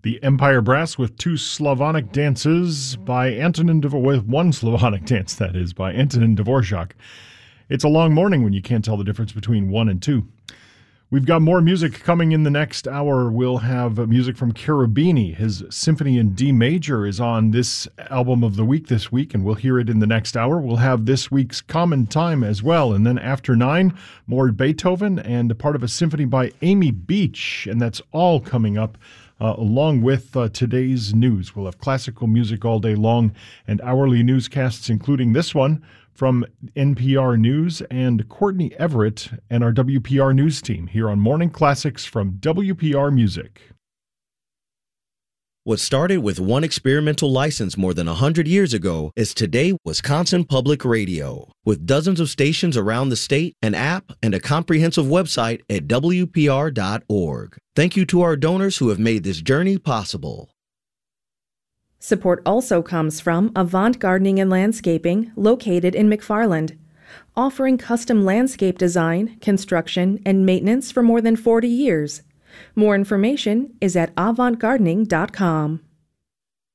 The Empire Brass with two Slavonic dances by with one Slavonic dance, that is, by Antonin Dvorak. It's a long morning when you can't tell the difference between 1 and 2. We've got more music coming in the next hour. We'll have music from Cherubini. His Symphony in D major is on this album of the week this week, and we'll hear it in the next hour. We'll have this week's Common Time as well. And then after 9, more Beethoven and a part of a symphony by Amy Beach. And that's all coming up along with today's news. We'll have classical music all day long and hourly newscasts, including this one from NPR News and Courtney Everett and our WPR News team here on Morning Classics from WPR Music. What started with one experimental license more than 100 years ago is today Wisconsin Public Radio, with dozens of stations around the state, an app, and a comprehensive website at WPR.org. Thank you to our donors who have made this journey possible. Support also comes from Avant Gardening and Landscaping, located in McFarland, offering custom landscape design, construction, and maintenance for more than 40 years. More information is at avantgardening.com.